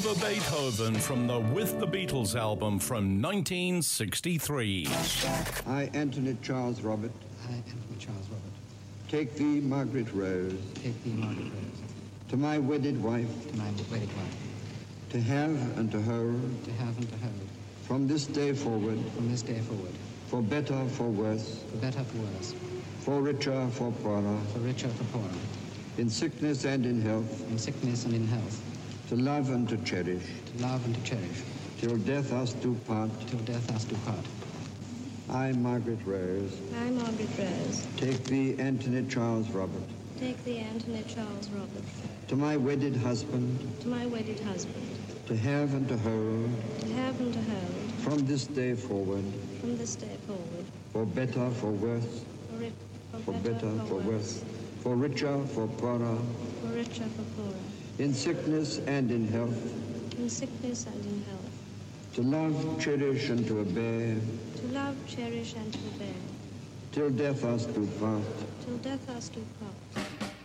Oliver Beethoven from the With the Beatles album from 1963. I, Anthony Charles Robert. I, Anthony Charles Robert. Take thee, Margaret Rose. Take thee, Margaret Rose. To my wedded wife. To my wedded wife. To have and to hold. To have and to hold. From this day forward. From this day forward. For better, for worse. For better, for worse. For richer, for poorer. For richer, for poorer. In sickness and in health. In sickness and in health. To love and to cherish. To love and to cherish. Till death us do part. Till death us do part. I, Margaret Rose. I, Margaret Rose. Take thee, Anthony Charles Robert. Take thee, Anthony Charles Robert. To my wedded husband. To my wedded husband. To have and to hold. To have and to hold. From this day forward. From this day forward. For better, for worse. For better, for worse. For richer, for poorer. For richer, for poorer. In sickness and in health. In sickness and in health. To love, cherish, and to obey. To love, cherish, and to obey. Till death us do part. Till death us do part.